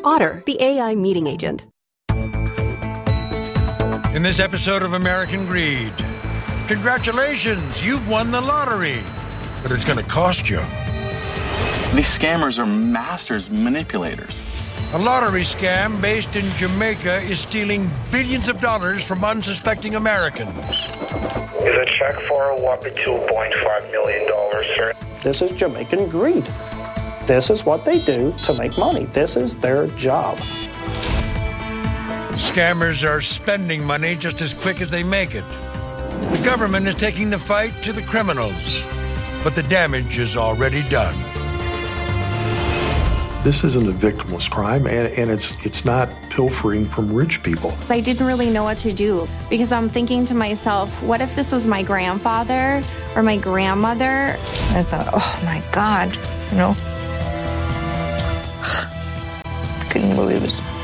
Otter, the AI meeting agent. In this episode of American Greed, congratulations, you've won the lottery, but it's going to cost you. These scammers are masters manipulators. A lottery scam based in Jamaica is stealing billions of dollars from unsuspecting Americans. Is a check for a whopping $2.5 million, sir. This is Jamaican greed. This is what they do to make money. This is their job. Scammers are spending money just as quick as they make it. The government is taking the fight to the criminals, but the damage is already done. This isn't a victimless crime, and it's not pilfering from rich people. I didn't really know what to do because I'm thinking to myself, what if this was my grandfather or my grandmother? I thought, oh my God, I couldn't believe it.